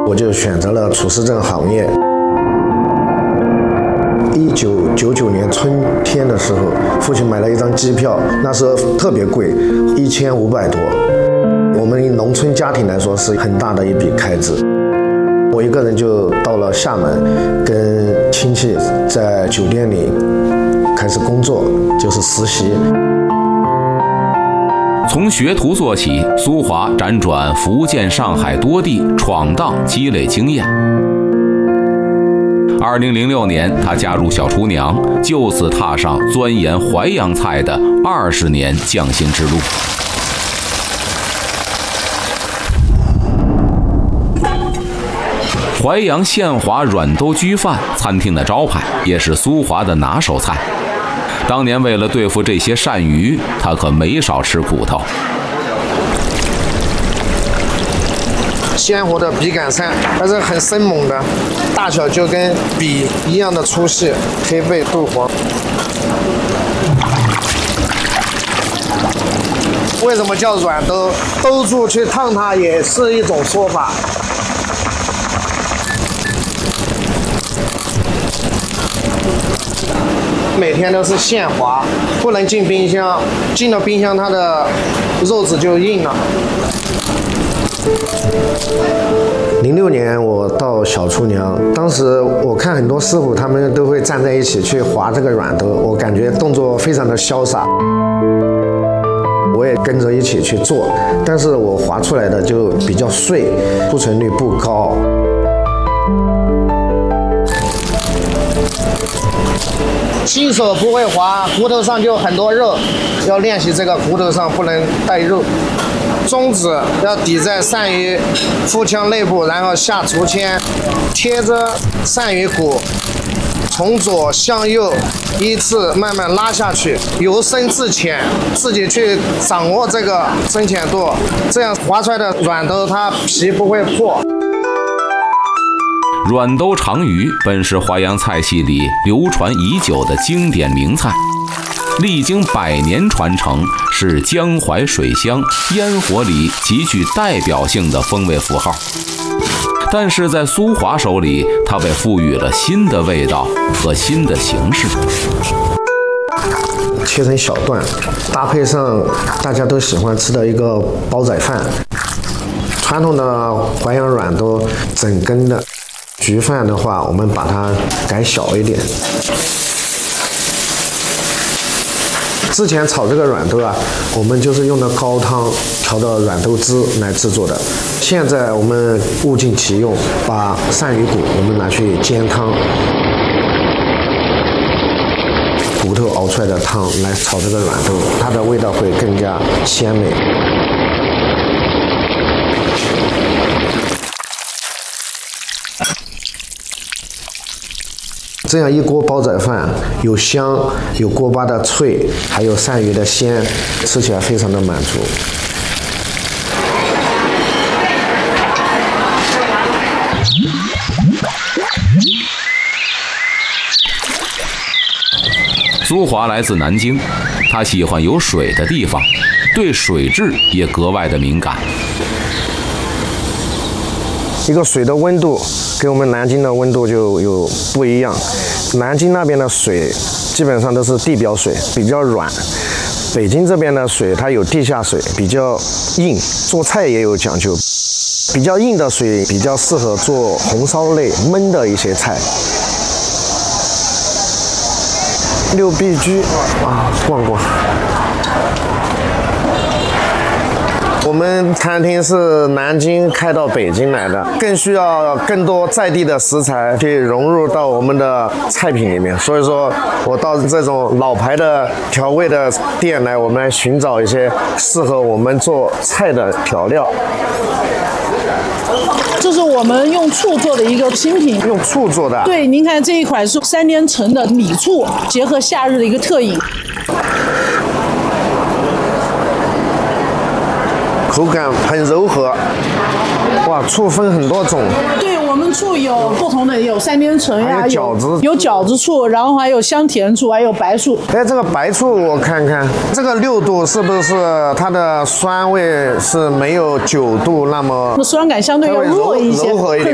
我就选择了厨师这个行业。1999年春天的时候，父亲买了一张机票，那时候特别贵，1500多。我们农村家庭来说是很大的一笔开支。我一个人就到了厦门，跟亲戚在酒店里开始工作，就是实习。 从学徒做起，苏华辗转福建、上海多地闯荡，积累经验。2006年，他加入小厨娘，就此踏上钻研淮扬菜的20年匠心之路。淮扬现滑软兜焗饭，餐厅的招牌，也是苏华的拿手菜。当年为了对付这些鳝鱼，他可没少吃苦头。 鲜活的笔杆鳝，它是很生猛的，大小就跟笔一样的粗细，黑背肚黄。为什么叫软兜？兜住去烫它也是一种说法。每天都是现滑，不能进冰箱，进了冰箱它的肉质就硬了。06年我到小厨娘，当时我看很多师傅他们都会站在一起去滑这个软兜，我感觉动作非常的潇洒，我也跟着一起去做，但是我滑出来的就比较碎，库存率不高。新手不会滑，骨头上就很多肉，要练习这个骨头上不能带肉。中指要抵在鳝鱼腹腔内部，然后下竹签，贴着鳝鱼骨，从左向右依次慢慢拉下去，由深至浅，自己去掌握这个深浅度，这样滑出来的软兜它皮不会破。 软兜长鱼本是淮扬菜系里流传已久的经典名菜，历经100年传承，是江淮水乡烟火里极具代表性的风味符号。但是在苏华手里，它被赋予了新的味道和新的形式。 切成小段，搭配上大家都喜欢吃的一个煲仔饭。传统的淮扬软兜整根的。焗饭的话，我们把它改小一点。之前炒这个软兜啊，我们就是用的高汤调的软兜汁来制作的。现在我们物尽其用，把鳝鱼骨我们拿去煎汤，骨头熬出来的汤来炒这个软兜，它的味道会更加鲜美。这样一锅煲仔饭，有香，有锅巴的脆，还有鳝鱼的鲜，吃起来非常的满足。 苏华来自南京，他喜欢有水的地方，对水质也格外的敏感。 一个水的温度跟我们南京的温度就有不一样。南京那边的水基本上都是地表水，比较软。北京这边的水它有地下水，比较硬，做菜也有讲究。比较硬的水比较适合做红烧类焖的一些菜。六必居啊，逛逛。我们餐厅是南京开到北京来的，更需要更多在地的食材去融入到我们的菜品里面。所以说我到这种老牌的调味的店来，我们来寻找一些适合我们做菜的调料。 这是我们用醋做的一个新品， 用醋做的。 对，您看这一款是3年陈的米醋，结合夏日的一个特饮。 口感很柔和，哇，醋分很多种。 对，我们醋有不同的，有3年陈呀，有饺子醋，然后还有香甜醋，还有白醋。 哎，这个白醋我看看，这个6度是不是它的酸味是没有9度那么？ 酸感相对要弱一些， 柔和一点。